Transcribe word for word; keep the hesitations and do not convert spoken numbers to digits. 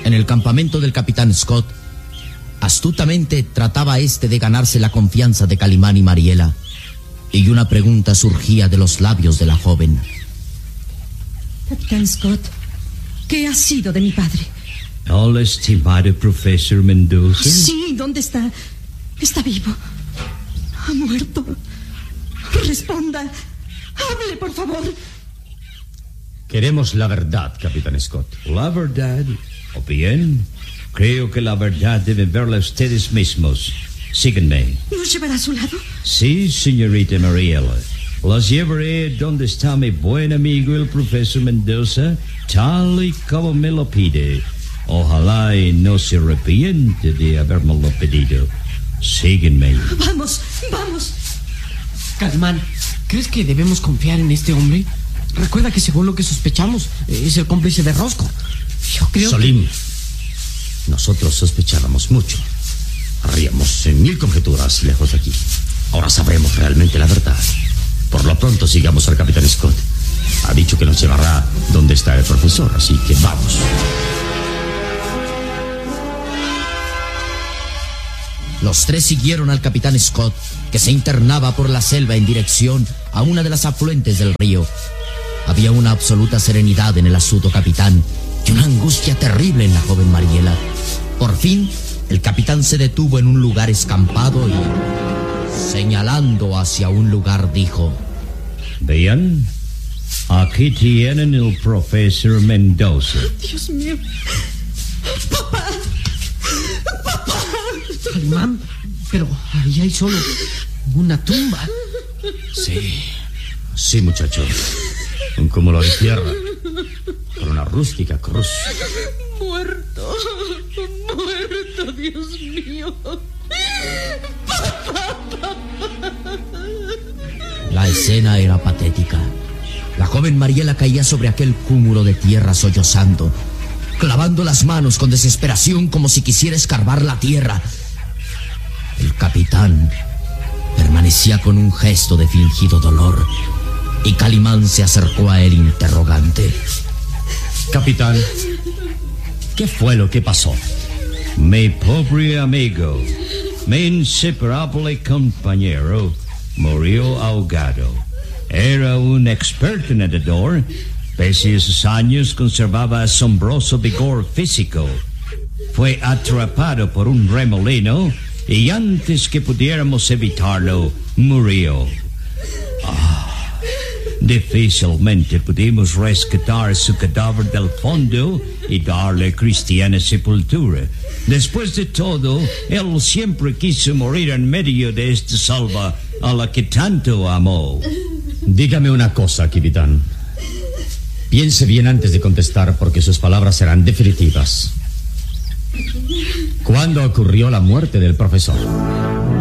En el campamento del capitán Scott, astutamente trataba este de ganarse la confianza de Calimán y Mariela, y una pregunta surgía de los labios de la joven. Capitán Scott, ¿qué ha sido de mi padre? El estimado profesor Mendoza. Sí, ¿dónde está? Está vivo. Ha muerto. Responda. Hable, por favor. Queremos la verdad, capitán Scott. La verdad. O bien, creo que la verdad deben verla ustedes mismos. Síguenme. ¿Nos llevará a su lado? Sí, señorita Mariela. Las llevaré donde está mi buen amigo el profesor Mendoza, tal y como me lo pide. Ojalá y no se arrepiente de habérmelo pedido. Síguenme. Vamos, vamos. Calimán, ¿crees que debemos confiar en este hombre? Recuerda que según lo que sospechamos, es el cómplice de Roscoe. Yo creo Solim, que... nosotros sospechábamos mucho. Haríamos en mil conjeturas lejos de aquí. Ahora sabremos realmente la verdad. Por lo pronto sigamos al capitán Scott. Ha dicho que nos llevará donde está el profesor, así que vamos. Los tres siguieron al capitán Scott, que se internaba por la selva en dirección a una de las afluentes del río. Había una absoluta serenidad en el astuto capitán y una angustia terrible en la joven Mariela. Por fin, el capitán se detuvo en un lugar escampado y, señalando hacia un lugar, dijo: Bien, aquí tienen el profesor Mendoza. Dios mío. Papá. Papá. Calimán, pero ahí hay solo una tumba. Sí, sí, muchacho. Como lo entierra, con una rústica cruz. Muerto. Muerto, Dios mío. Papá, papá. La escena era patética. La joven Mariela caía sobre aquel cúmulo de tierra sollozando, clavando las manos con desesperación como si quisiera escarbar la tierra. El capitán permanecía con un gesto de fingido dolor, y Calimán se acercó a él interrogante. Capitán, ¿qué fue lo que pasó? Mi pobre amigo, mi inseparable compañero, murió ahogado. Era un experto nadador. Pese a sus años, conservaba asombroso vigor físico. Fue atrapado por un remolino y antes que pudiéramos evitarlo, murió. Ah, difícilmente pudimos rescatar su cadáver del fondo y darle cristiana sepultura. Después de todo, él siempre quiso morir en medio de esta selva a la que tanto amó. Dígame una cosa, capitán. Piense bien antes de contestar, porque sus palabras serán definitivas. ¿Cuándo ocurrió la muerte del profesor?